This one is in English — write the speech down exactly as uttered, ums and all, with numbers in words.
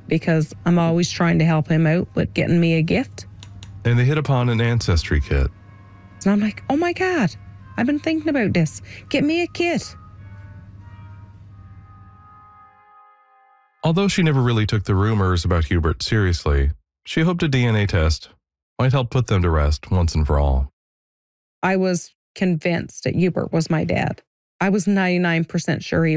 because I'm always trying to help him out with getting me a gift. And they hit upon an ancestry kit. And I'm like, oh my God, I've been thinking about this. Get me a kit. Although she never really took the rumors about Hubert seriously, she hoped a D N A test might help put them to rest once and for all. I was convinced that Hubert was my dad. I was ninety-nine percent sure he